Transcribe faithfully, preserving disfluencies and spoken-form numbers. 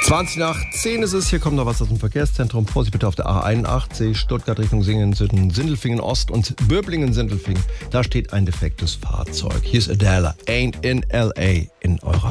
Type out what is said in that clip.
zwanzig nach zehn ist es, hier kommt noch was aus dem Verkehrszentrum. Vorsicht bitte auf der A einundachtzig, Stuttgart Richtung Singen, zwischen Sindelfingen Ost und Böblingen-Sindelfingen. Da steht ein defektes Fahrzeug. Hier ist Adele, Ain't in L A in eurer